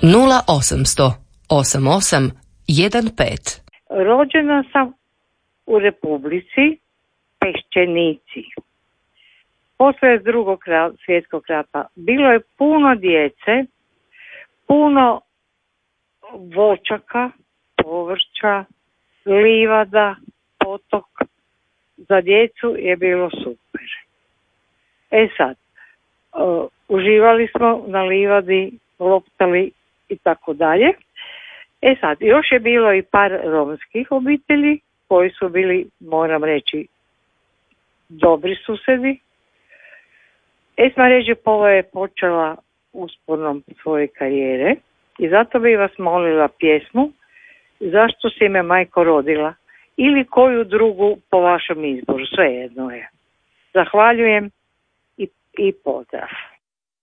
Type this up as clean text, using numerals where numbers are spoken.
0800 88 15. Rođena sam u Republici Peščenici. Poslije Drugog svjetskog rata bilo je puno djece, puno voćaka, povrća, livada, potok. Za djecu je bilo super. Sad, uživali smo na livadi, loptali i tako dalje. Sad, još je bilo i par romskih obitelji koji su bili, moram reći, dobri susedi. Esma Ređepova je počela usponom svoje karijere i zato bi vas molila pjesmu Zašto si me majko rodila ili koju drugu po vašem izboru, svejedno je. Zahvaljujem i pozdrav.